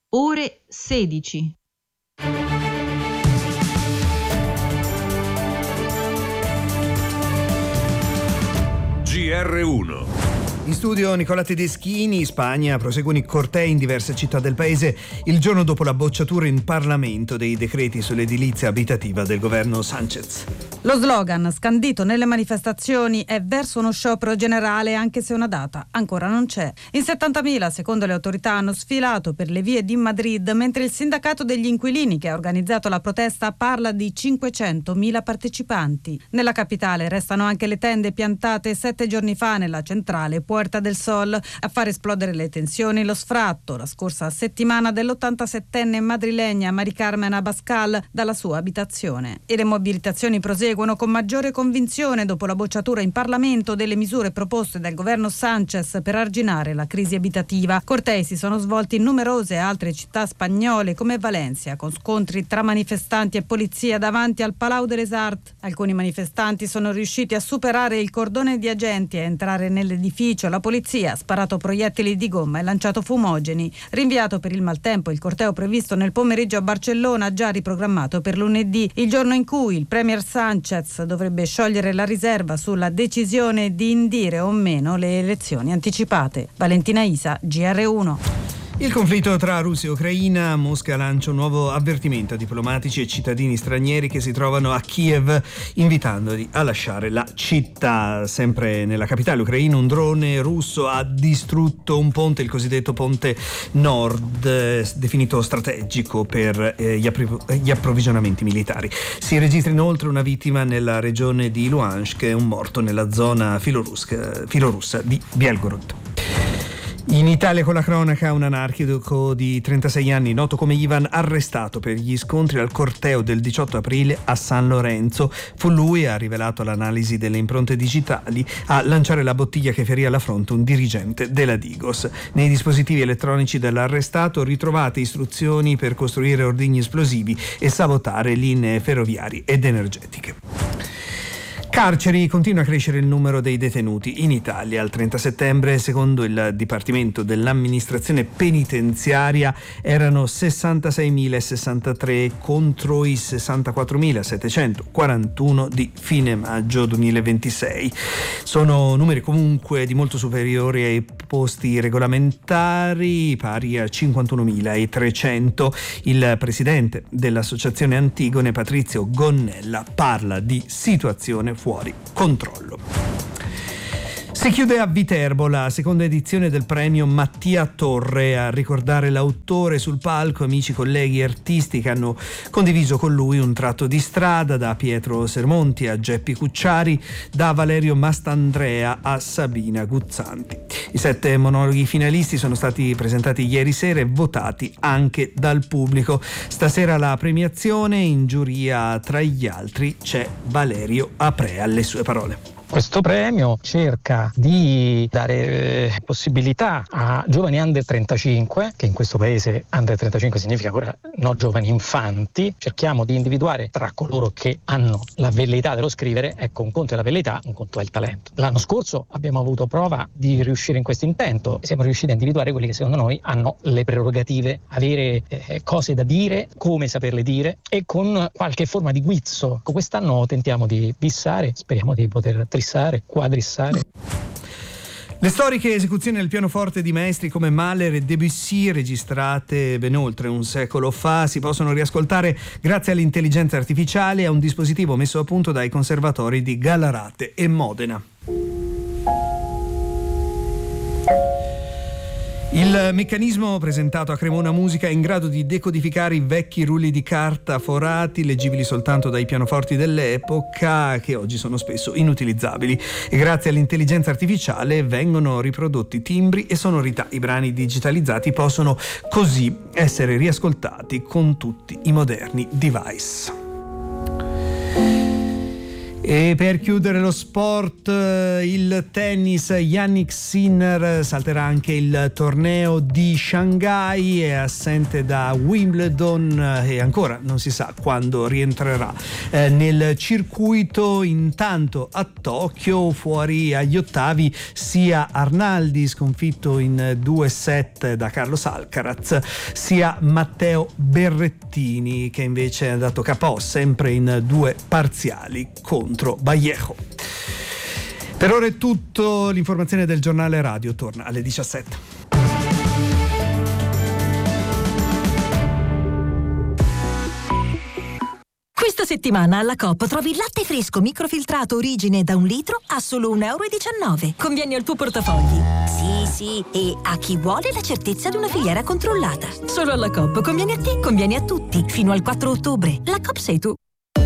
ore 16. GR1. In studio Nicola Tedeschini. Spagna, proseguono i cortei in diverse città del paese il giorno dopo la bocciatura in Parlamento dei decreti sull'edilizia abitativa del governo Sánchez. Lo slogan scandito nelle manifestazioni è verso uno sciopero generale, anche se una data ancora non c'è. In 70.000, secondo le autorità, hanno sfilato per le vie di Madrid, mentre il sindacato degli inquilini che ha organizzato la protesta parla di 500.000 partecipanti. Nella capitale restano anche le tende piantate 7 giorni fa nella centrale Puerta del Sol. A far esplodere le tensioni lo sfratto la scorsa settimana dell'87enne madrilegna Mari Carmen Abascal dalla sua abitazione. E le mobilitazioni proseguono con maggiore convinzione dopo la bocciatura in Parlamento delle misure proposte dal governo Sánchez per arginare la crisi abitativa. Cortei si sono svolti in numerose altre città spagnole come Valencia, con scontri tra manifestanti e polizia davanti al Palau de les Arts. Alcuni manifestanti sono riusciti a superare il cordone di agenti e entrare nell'edificio. La polizia ha sparato proiettili di gomma e lanciato fumogeni. Rinviato per il maltempo, il corteo previsto nel pomeriggio a Barcellona, già riprogrammato per lunedì, il giorno in cui il premier Sánchez dovrebbe sciogliere la riserva sulla decisione di indire o meno le elezioni anticipate. Valentina Isa, GR1. Il conflitto tra Russia e Ucraina. Mosca lancia un nuovo avvertimento a diplomatici e cittadini stranieri che si trovano a Kiev, invitandoli a lasciare la città. Sempre nella capitale ucraina, un drone russo ha distrutto un ponte, il cosiddetto ponte Nord, definito strategico per gli approvvigionamenti militari. Si registra inoltre una vittima nella regione di Luhansk e un morto nella zona filorussa di Belgorod. In Italia con la cronaca, un anarchico di 36 anni, noto come Ivan, arrestato per gli scontri al corteo del 18 aprile a San Lorenzo. Fu lui, ha rivelato l'analisi delle impronte digitali, a lanciare la bottiglia che ferì alla fronte un dirigente della Digos. Nei dispositivi elettronici dell'arrestato ritrovate istruzioni per costruire ordigni esplosivi e sabotare linee ferroviarie ed energetiche. Carceri. Continua a crescere il numero dei detenuti in Italia. Al 30 settembre, secondo il Dipartimento dell'Amministrazione Penitenziaria, erano 66.063 contro i 64.741 di fine maggio 2026. Sono numeri comunque di molto superiori ai posti regolamentari, pari a 51.300. Il presidente dell'Associazione Antigone, Patrizio Gonnella, parla di situazione fuori controllo. Si chiude a Viterbo la seconda edizione del premio Mattia Torre. A ricordare l'autore sul palco amici, colleghi e artisti che hanno condiviso con lui un tratto di strada, da Pietro Sermonti a Geppi Cucciari, da Valerio Mastandrea a Sabina Guzzanti. I 7 monologhi finalisti sono stati presentati ieri sera e votati anche dal pubblico. Stasera la premiazione, in giuria tra gli altri c'è Valerio Aprea. Le sue parole. Questo premio cerca di dare possibilità a giovani under 35, che in questo paese under 35 significa ancora no giovani infanti. Cerchiamo di individuare tra coloro che hanno la velleità dello scrivere, ecco, un conto è la velleità, un conto è il talento. L'anno scorso abbiamo avuto prova di riuscire in questo intento, siamo riusciti a individuare quelli che secondo noi hanno le prerogative, avere cose da dire, come saperle dire e con qualche forma di guizzo. Quest'anno tentiamo di bissare, speriamo di poter trissare, quadrissare. Le storiche esecuzioni al pianoforte di maestri come Mahler e Debussy, registrate ben oltre un secolo fa, si possono riascoltare grazie all'intelligenza artificiale e a un dispositivo messo a punto dai conservatori di Gallarate e Modena. Il meccanismo presentato a Cremona Musica è in grado di decodificare i vecchi rulli di carta forati, leggibili soltanto dai pianoforti dell'epoca, che oggi sono spesso inutilizzabili, e grazie all'intelligenza artificiale vengono riprodotti timbri e sonorità. I brani digitalizzati possono così essere riascoltati con tutti i moderni device. E per chiudere lo sport, il tennis, Jannik Sinner salterà anche il torneo di Shanghai, è assente da Wimbledon e ancora non si sa quando rientrerà nel circuito. Intanto a Tokyo, fuori agli ottavi, sia Arnaldi, sconfitto in 2 set da Carlos Alcaraz, sia Matteo Berrettini, che invece è andato KO sempre in 2 parziali contro Vallejo. Per ora è tutto, l'informazione del giornale radio torna alle 17. Questa settimana alla Coop trovi il latte fresco microfiltrato origine da 1 litro a solo €1,19. Conviene al tuo portafogli. Sì, e a chi vuole la certezza di una filiera controllata. Solo alla Coop conviene a te, conviene a tutti. Fino al 4 ottobre. La Coop sei tu.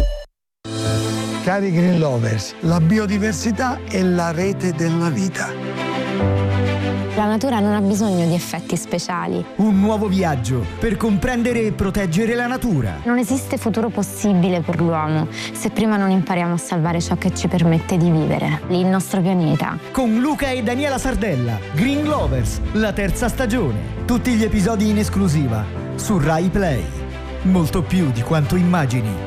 Cari Green Lovers, la biodiversità è la rete della vita. La natura non ha bisogno di effetti speciali. Un nuovo viaggio per comprendere e proteggere la natura. Non esiste futuro possibile per l'uomo se prima non impariamo a salvare ciò che ci permette di vivere, il nostro pianeta. Con Luca e Daniela Sardella, Green Lovers, la 3ª stagione. Tutti gli episodi in esclusiva su Rai Play. Molto più di quanto immagini.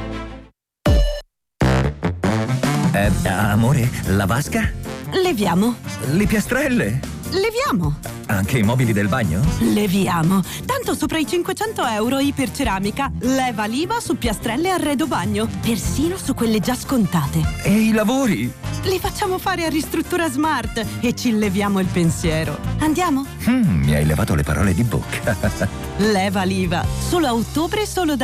Amore, la vasca? Leviamo. Le piastrelle? Leviamo. Anche i mobili del bagno? Leviamo. Tanto sopra i €500 Iperceramica. Leva l'IVA su piastrelle e arredo bagno. Persino su quelle già scontate. E i lavori? Li facciamo fare a Ristruttura Smart e ci leviamo il pensiero. Andiamo? Mi hai levato le parole di bocca. Leva l'IVA. Solo a ottobre, solo da